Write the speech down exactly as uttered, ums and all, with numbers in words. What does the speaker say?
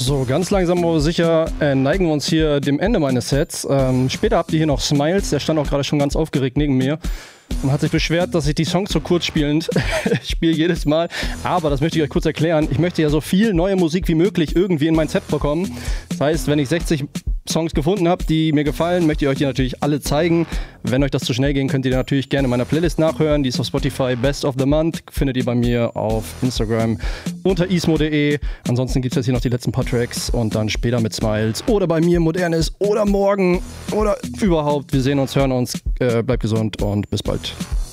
So, ganz langsam aber sicher äh, neigen wir uns hier dem Ende meines Sets. Ähm, später habt ihr hier noch Smiles, der stand auch gerade schon ganz aufgeregt neben mir und hat sich beschwert, dass ich die Songs so kurz spielend spiele jedes Mal. Aber das möchte ich euch kurz erklären. Ich möchte ja so viel neue Musik wie möglich irgendwie in mein Set bekommen. Das heißt, wenn ich sechzig Songs gefunden habe, die mir gefallen, möchte ich euch die natürlich alle zeigen. Wenn euch das zu schnell ging, könnt ihr natürlich gerne in meiner Playlist nachhören. Die ist auf Spotify, Best of the Month. Findet ihr bei mir auf Instagram unter ismo punkt de. Ansonsten gibt es jetzt hier noch die letzten paar Tracks und dann später mit Smiles oder bei mir Modernes oder morgen oder überhaupt. Wir sehen uns, hören uns. Äh, bleibt gesund und bis bald.